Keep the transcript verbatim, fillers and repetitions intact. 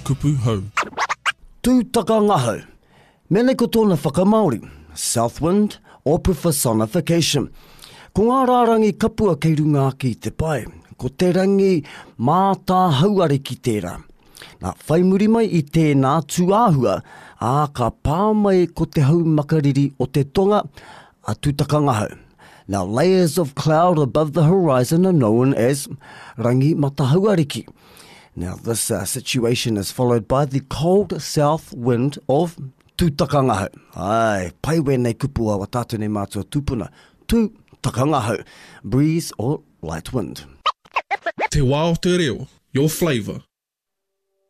kupu hau. Tūtaka ngahau. Mene ko tōna whakamaori, south wind or personification. Ko ngā rārangi kapua kei runga ki te pai, ko te rangi mātā hauare ki tērā. Nā whai muri mai i tēnā tuāhua, ā ka pā mai ko te hau makariri o te tonga a tūtaka ngahau. Now layers of cloud above the horizon are known as rangi matahauariki. Now this uh, situation is followed by the cold south wind of tūtaka ngahau. Ai, pai we nei kupua wa tātou nei mātua tūpuna. Tūtaka ngahau, breeze or light wind. Te wā o te reo, your flavour.